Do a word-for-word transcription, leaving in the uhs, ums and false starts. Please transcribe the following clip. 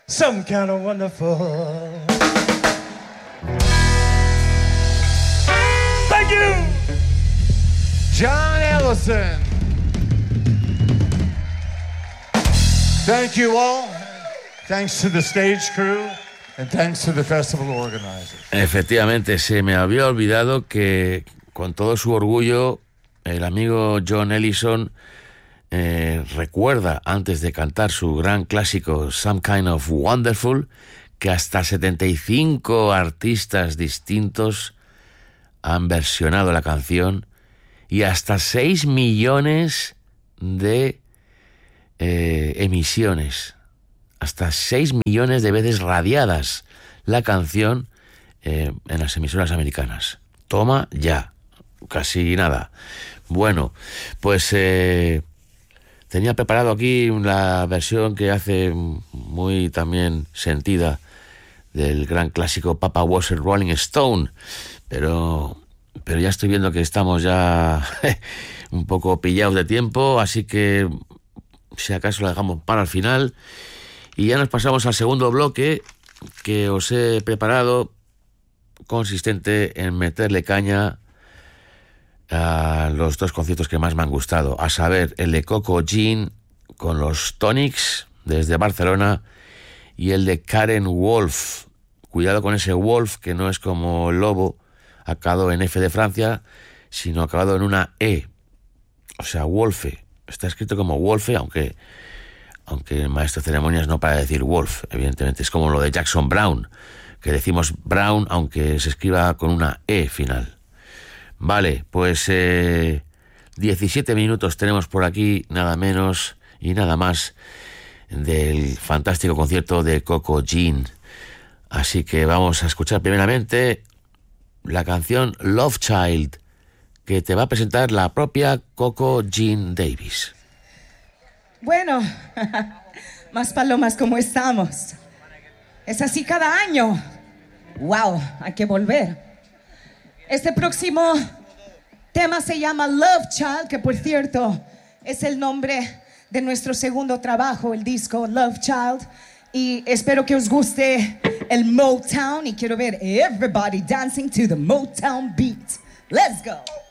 some kind of wonderful. Thank you, John Ellison. Thank you all. Thanks to the stage crew and thanks to the festival organizers. Efectivamente, se me había olvidado que con todo su orgullo el amigo John Ellison eh, recuerda, antes de cantar su gran clásico Some Kind of Wonderful, que hasta setenta y cinco artistas distintos han versionado la canción y hasta seis millones de eh, emisiones, hasta seis millones de veces radiadas la canción eh, en las emisoras americanas. Toma ya, casi nada. Bueno, pues eh, tenía preparado aquí la versión que hace muy también sentida del gran clásico Papa Was a Rolling Stone, pero, pero ya estoy viendo que estamos ya un poco pillados de tiempo, así que si acaso la dejamos para el final y ya nos pasamos al segundo bloque que os he preparado, consistente en meterle caña a los dos conciertos que más me han gustado, a saber, el de Coco Jean con los Tonics desde Barcelona y el de Karen Wolf. Cuidado con ese Wolf, que no es como el lobo acabado en F de Francia, sino acabado en una E, o sea, Wolfe. Está escrito como Wolfe, aunque aunque el maestro de ceremonias no para de decir Wolf, evidentemente. Es como lo de Jackson Brown, que decimos Brown aunque se escriba con una E final. Vale, pues eh, diecisiete minutos tenemos por aquí, nada menos y nada más, del fantástico concierto de Coco Jean. Así que vamos a escuchar primeramente la canción Love Child, que te va a presentar la propia Coco Jean Davis. Bueno, más palomas, ¿cómo estamos? Es así cada año. Wow, hay que volver. Este próximo tema se llama Love Child, que por cierto es el nombre de nuestro segundo trabajo, el disco Love Child. Y espero que os guste el Motown y quiero ver everybody dancing to the Motown beat. Let's go.